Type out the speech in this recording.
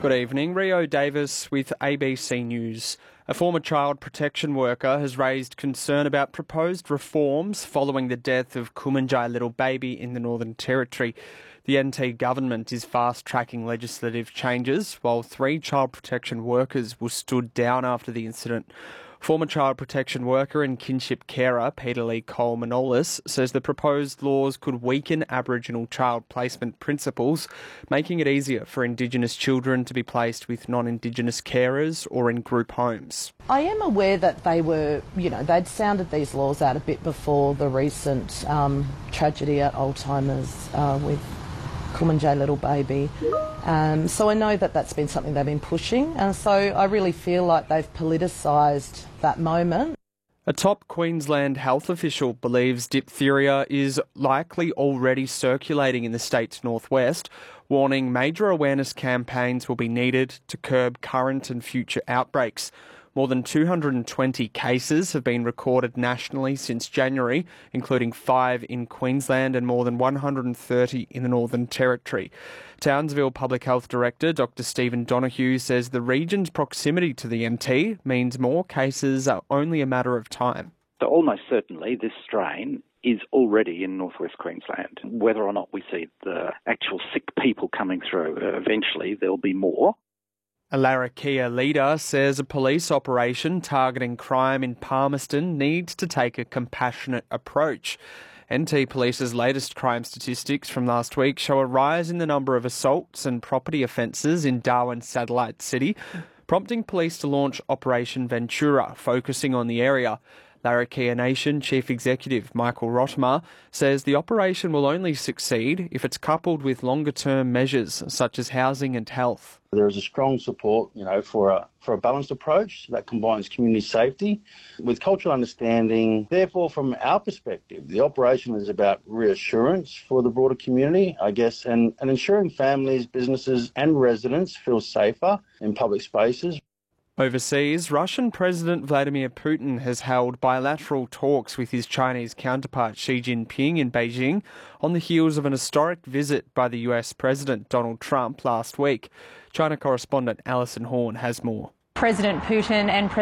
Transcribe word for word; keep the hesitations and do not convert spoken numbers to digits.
Good evening. Rio Davis with A B C News. A former child protection worker has raised concern about proposed reforms following the death of Kumanjai little baby in the Northern Territory. The N T government is fast-tracking legislative changes, while three child protection workers were stood down after the incident. Former child protection worker and kinship carer Peter Lee Cole-Manolis says the proposed laws could weaken Aboriginal child placement principles, making it easier for Indigenous children to be placed with non-Indigenous carers or in group homes. I am aware that they were, you know, they'd sounded these laws out a bit before the recent um, tragedy at Oldtimers uh, with Kumanjai little baby. Um, so I know that that's been something they've been pushing, and so I really feel like they've politicised that moment. A top Queensland health official believes diphtheria is likely already circulating in the state's northwest, warning major awareness campaigns will be needed to curb current and future outbreaks. More than two hundred twenty cases have been recorded nationally since January, including five in Queensland and more than one hundred thirty in the Northern Territory. Townsville Public Health Director Doctor Stephen Donohue says the region's proximity to the M T means more cases are only a matter of time. So almost certainly this strain is already in northwest Queensland. Whether or not we see the actual sick people coming through, uh, eventually there'll be more. A Larrakia leader says a police operation targeting crime in Palmerston needs to take a compassionate approach. N T Police's latest crime statistics from last week show a rise in the number of assaults and property offences in Darwin Satellite City, prompting police to launch Operation Ventura, focusing on the area. Larrakia Nation Chief Executive Michael Rottimer says the operation will only succeed if it's coupled with longer-term measures such as housing and health. There is a strong support, you know, for a for a balanced approach that combines community safety with cultural understanding. Therefore, from our perspective, the operation is about reassurance for the broader community, I guess, and, and ensuring families, businesses and residents feel safer in public spaces. Overseas, Russian President Vladimir Putin has held bilateral talks with his Chinese counterpart Xi Jinping in Beijing on the heels of an historic visit by the U S President Donald Trump last week. China correspondent Alison Horn has more. President Putin and